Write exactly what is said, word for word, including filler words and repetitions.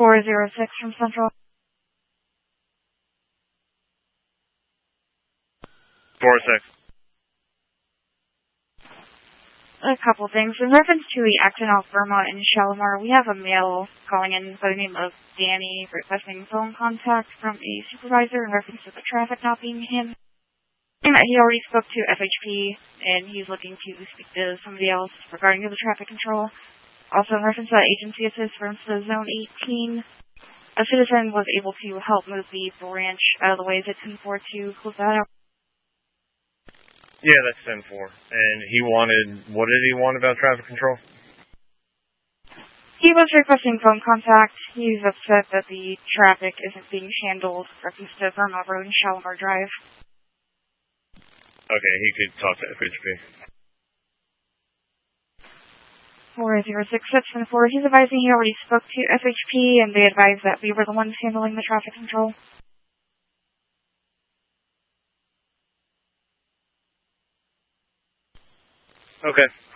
four zero six from Central. four oh six. A couple things. In reference to the accident off Vermont in Shalimar, we have a male calling in by the name of Danny requesting phone contact from a supervisor in reference to the traffic not being him. And that he already spoke to F H P, and he's looking to speak to somebody else regarding the traffic control. Also, in reference to that agency assist for instance, Zone eighteen, a citizen was able to help move the branch out of the way as it ten four to close that out. Yeah, that's ten four. And he wanted, what did he want about traffic control? He was requesting phone contact. He's upset that the traffic isn't being handled in reference to Vermont Road and Shalimar Drive. Okay, he could talk to F H P. four zero six six and four. He's advising he already spoke to F H P, and they advised that we were the ones handling the traffic control. Okay.